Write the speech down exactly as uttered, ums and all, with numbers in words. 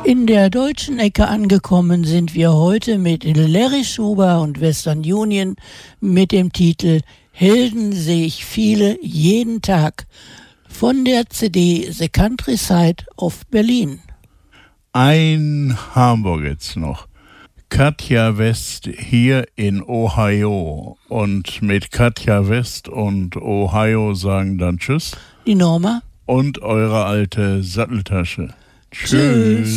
In der deutschen Ecke angekommen sind wir heute mit Larry Schuber und Western Union mit dem Titel Helden sehe ich viele jeden Tag von der C D The Countryside of Berlin. Ein Hamburg jetzt noch. Katja West hier in Ohio. Und mit Katja West und Ohio sagen dann Tschüss. Die Norma. Und eure alte Satteltasche. Tschüss. Tschüss.